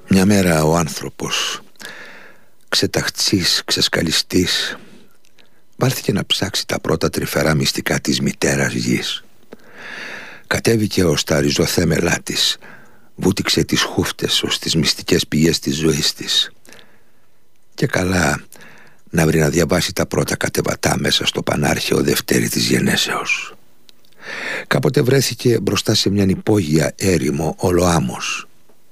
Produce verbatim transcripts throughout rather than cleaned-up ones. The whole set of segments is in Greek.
Μια μέρα ο άνθρωπος, ξεταχτσής, ξεσκαλιστής, βάλθηκε να ψάξει τα πρώτα τρυφερά μυστικά της μητέρας γης. Κατέβηκε ως τα ριζοθέμελά της, βούτυξε τις χούφτες ως τις μυστικές πηγές της ζωής της. Και καλά να βρει να διαβάσει τα πρώτα κατεβατά μέσα στο πανάρχαιο Δευτέρι της Γενέσεως. Κάποτε βρέθηκε μπροστά σε μιαν υπόγεια έρημο ολοάμμος.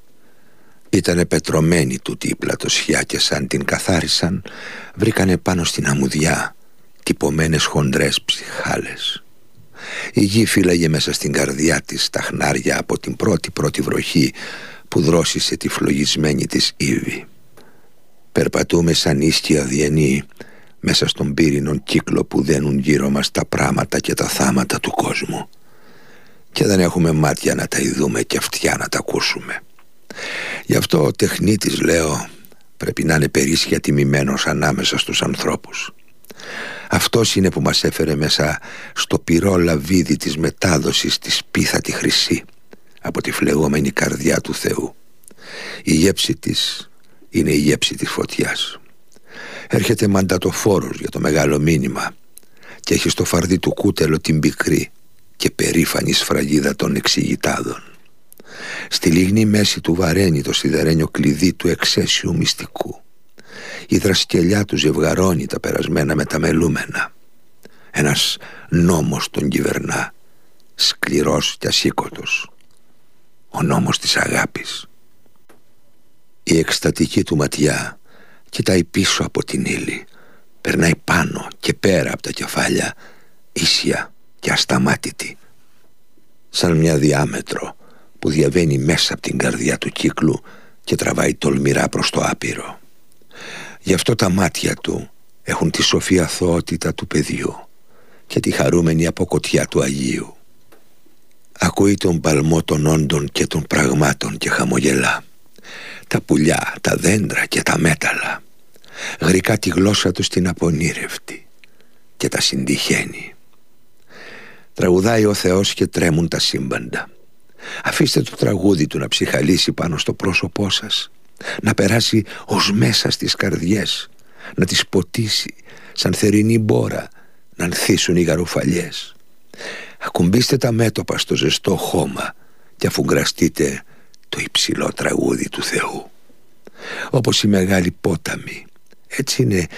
Ήτανε πετρωμένη τούτη η πλατοσιά και σαν την καθάρισαν βρήκανε πάνω στην αμμουδιά τυπωμένες χοντρές ψυχάλες. Η γη φύλαγε μέσα στην καρδιά της τα χνάρια από την πρώτη πρώτη βροχή που δρόσισε τη φλογισμένη της ύβη. Περπατούμε σαν ίσκια διενή μέσα στον πύρινον κύκλο που δένουν γύρω μας τα πράματα και τα θάματα του κόσμου. Και δεν έχουμε μάτια να τα ειδούμε και αυτιά να τα ακούσουμε. Γι' αυτό ο τεχνίτης, λέω, πρέπει να είναι περίσσια τιμημένος ανάμεσα στους ανθρώπους. Αυτός είναι που μας έφερε μέσα στο πυρό λαβίδι της μετάδοσης της πίθα τη χρυσή από τη φλεγόμενη καρδιά του Θεού. Η γέψη της είναι η γέψη της φωτιάς. Έρχεται μαντατοφόρος για το μεγάλο μήνυμα και έχει στο φαρδί του κούτελο την πικρή και περήφανη σφραγίδα των εξηγητάδων. Στη λιγνή μέση του βαραίνει το σιδερένιο κλειδί του εξαίσιου μυστικού. Η δρασκελιά του ζευγαρώνει τα περασμένα με τα μελούμενα. Ένας νόμος τον κυβερνά, σκληρός και ασήκωτος. Ο νόμος της αγάπης. Η εκστατική του ματιά κοιτάει πίσω από την ύλη, περνάει πάνω και πέρα από τα κεφάλια, ίσια και ασταμάτητη, σαν μια διάμετρο που διαβαίνει μέσα από την καρδιά του κύκλου και τραβάει τολμηρά προς το άπειρο. Γι' αυτό τα μάτια του έχουν τη σοφή αθωότητα του παιδιού και τη χαρούμενη αποκοτιά του Αγίου. Ακούει τον παλμό των όντων και των πραγμάτων και χαμογελά. Τα πουλιά, τα δέντρα και τα μέταλλα. Γρικά τη γλώσσα του στην απονήρευτη και τα συντυχαίνει. Τραγουδάει ο Θεός και τρέμουν τα σύμπαντα. Αφήστε το τραγούδι του να ψυχαλίσει πάνω στο πρόσωπό σας, να περάσει ως μέσα στις καρδιές, να τις ποτίσει σαν θερινή μπόρα, να ανθίσουν οι γαρουφαλιές. Ακουμπήστε τα μέτωπα στο ζεστό χώμα και αφουγκραστείτε το υψηλό τραγούδι του Θεού. Όπως οι μεγάλοι πόταμοι, έτσι είναι